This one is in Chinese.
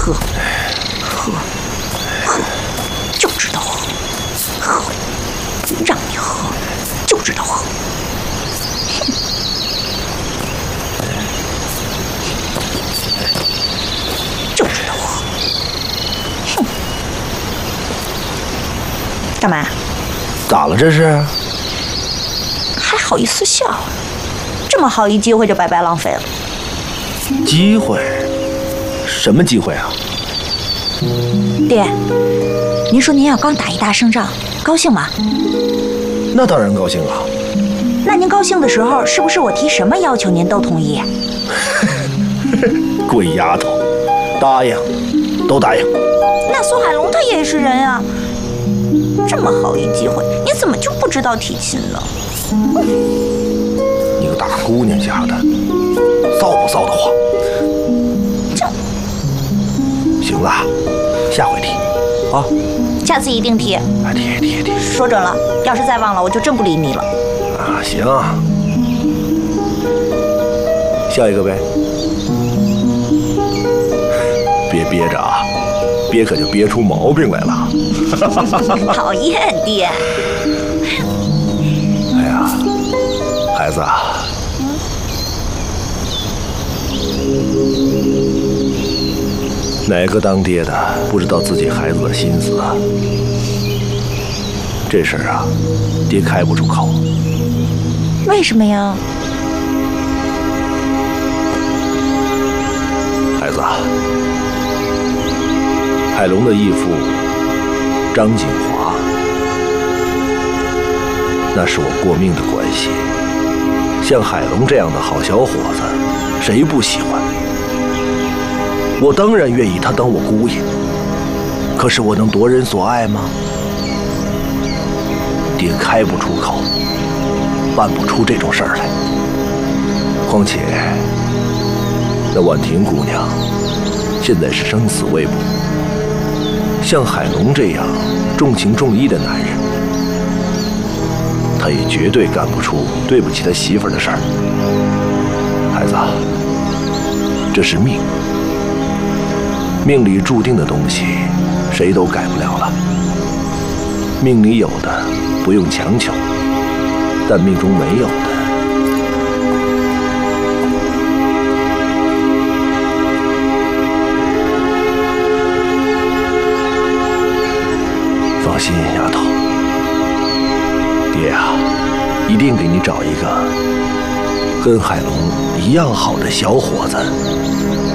喝，就知道喝，让你喝，就知道喝。就知道喝。哼！干嘛？ 咋了这是？ 还好意思笑？这么好一机会就白白浪费了。 机会？什么机会啊？ 爹，您说您要刚打一大胜仗，高兴吗？ 那当然高兴啊。 那您高兴的时候，是不是我提什么要求您都同意？ 鬼丫头，答应，都答应。 那苏海龙他也是人啊，这么好一机会，你怎么就不知道提亲呢？ 你个大姑娘家的，臊不臊得慌？行了，下回提啊。 下次一定提。 提。 说准了，要是再忘了，我就真不理你了。 啊，行。下一个呗。别憋着啊，憋可就憋出毛病来了。 讨厌，爹。 哎呀，孩子啊。哪个当爹的不知道自己孩子的心思啊？这事儿啊，爹开不出口。 为什么呀？ 孩子啊，海龙的义父张景华，那是我过命的关系。像海龙这样的好小伙子，谁不喜欢？我当然愿意他当我姑爷，可是我能夺人所爱吗？爹开不出口，办不出这种事儿来。况且那婉婷姑娘现在是生死未卜，像海龙这样重情重义的男人，他也绝对干不出对不起他媳妇儿的事儿。孩子，这是命。命里注定的东西，谁都改不了了。命里有的不用强求，但命中没有的，放心，丫头，爹啊，一定给你找一个跟海龙一样好的小伙子。